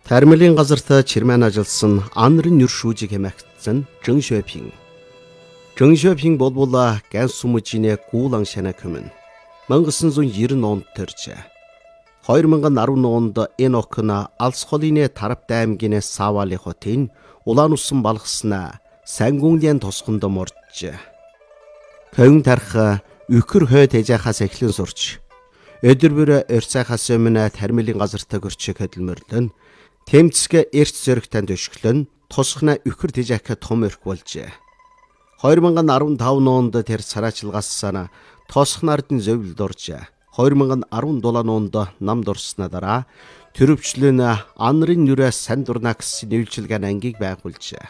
Тармилын газарт чирмэн ажилласан анрын нүр шүүжиг хэмээгдсэн Жэн Шопинг. Жэн Шопинг болбол гэн сүмжинэ гуулан шана көмөн 1990 онд төржээ. 2010 онд энэ охин Алс холины Тарапт аймгийн Савали хотын улаан усан балгаснаа Сангунлын тосгонд морджээ. Көн тарх үхэр хойд ежахаас эхлэн сурч өдөр бүр өрцайхаас өмнө тармилын газартаа гөрчөг хөдөлмөрлөн тэмцгээ эрт зөрөгтөнд өшгөлөн тусгана үхэр тэжаах том өрх болжээ. 2015 онд тэр цараачлгассана тосгнард нь зөвлөлд оржээ. 2017 онд намд орсны дараа төрөвчлөн анрын нүрэ сан дурнакс нэвлжилгээ ангийг байгуулжээ.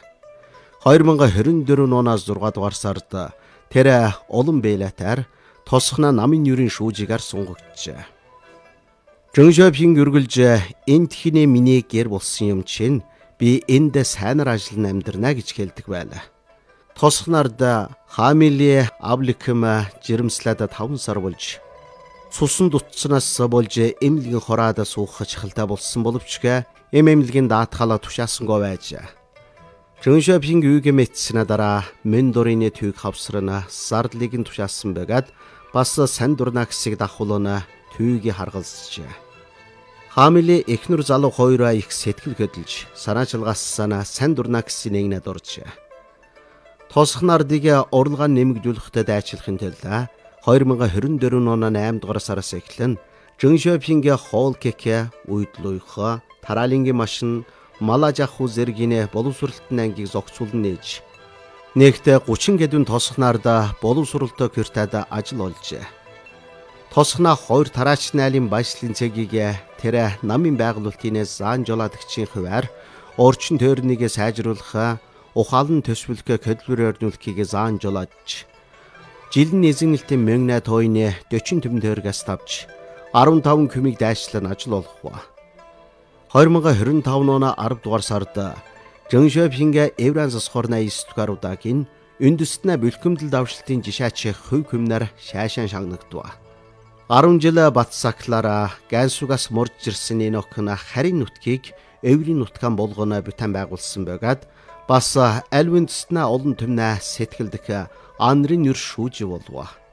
2024 оноос 6 дугаар сард тэр олон бэлэтээр тосгна намын нүрийн шүүжигээр сунгагджээ. Жэн Шопинг үргэлж энд хинэ миний гэр болсон юм чинь би энд сайнар ажиллан амьдрна гэж хэлдэг байлаа. Тосгнард хаамили абликэм жирэмслээд 5 сар болж цусан дутснаас болж эмнэлгийн хороад суух чахалтай болсон боловч эмнэлгийн даатгалаа тушаасангүй байжээ. Жэн Шопинг үегэ мэдсэнэ дараа мен дурын түйг хавсрана зардлыг нь тушаасан байгаад бас сан дурнаксыг дахуулна түйгийг харгалзжээ. Хаамили эхнэр залуу хоёроо их сэтгэл хөдлөж санаачилгассана сан дурнаксыг нэгнэд оржээ. Тосгнардыг урлагаа нэмэгдүүлэхдээ дайчлахын тулд 2024 оны 8 дугаар сараас эхлэн Жэн Шопинг хоол кекэ үйдлույхо тараалингийн машин малажаху зэргийн боловсролтын ангийг зохицуулан нээж нэгтээ 30 гэдвэн тосгнард боловсролтой квартад ажил олжээ. Тосгна 2 тараач найлын баяслын цэгийг тэр намын байгуулалтын заан жолоодөгчийн хуваар орчин тойрныг сайжруулах ухаалан төсвөлгөө хөдөлмөр өрнүүлэхийг заан жолоодж жилийн эзэнэлтийн мөнгө тойны 40 төмөн тойргоос тавж 15 күмийг дайшлан ажил олгов. 2025 оны 10 дугаар сард Жэн Шопинг Евранс сохорна 9 дугаар удаагийн үндэстнэ бэлхэмдэл давшилтын жишаач хөв хүмнэр шаашаан шагнагдав. 10 жил Батсаклаараа Гансугаас морж ирсэн энэ охин харин нутгийг Еврийн нутгаан болгоно бүтэн байгуулсан байгаад бас аль үндэстнэ олон түмнэ сэтгэлдэх анрын нүр шүүж болов.